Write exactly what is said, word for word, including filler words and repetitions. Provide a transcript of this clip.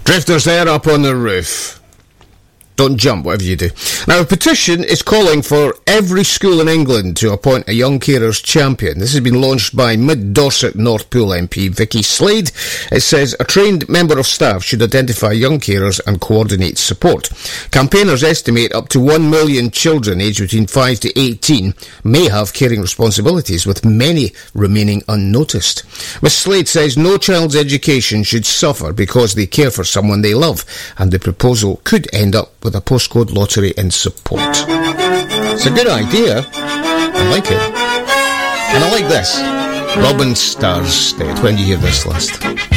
Drifters there up on the roof. Don't jump, whatever you do. Now, a petition is calling for every school in England to appoint a young carers champion. This has been launched by Mid-Dorset Northpool M P Vicky Slade. It says a trained member of staff should identify young carers and coordinate support. Campaigners estimate up to one million children aged between five to eighteen may have caring responsibilities, with many remaining unnoticed. Miz Slade says no child's education should suffer because they care for someone they love, and the proposal could end up with a postcode lottery in support. It's a good idea. I like it. And I like this. Robin Starrstead. When do you hear this list?